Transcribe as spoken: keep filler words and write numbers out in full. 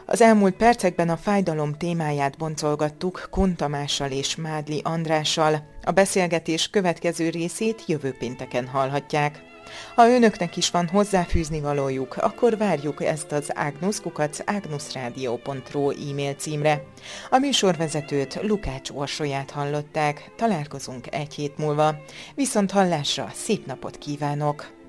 Az elmúlt percekben a fájdalom témáját boncolgattuk Kun Tamással és Mádli Andrással. A beszélgetés következő részét jövő pénteken hallhatják. Ha önöknek is van hozzáfűzni valójuk, akkor várjuk ezt az ágnusz kukac ágnuszrádió pont ru e-mail címre. A műsorvezetőt, Lukács Orsolyát hallották. Találkozunk egy hét múlva. Viszont hallásra, szép napot kívánok!